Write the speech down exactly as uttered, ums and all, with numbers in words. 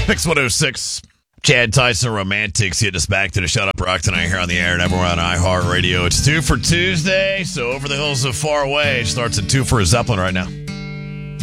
Pix one oh six. Chad Tyson Romantics hit us back to the Shut Up Rock tonight here on the air and everywhere on iHeartRadio. It's two for Tuesday, so Over the Hills of Far Away starts at two for a Zeppelin right now.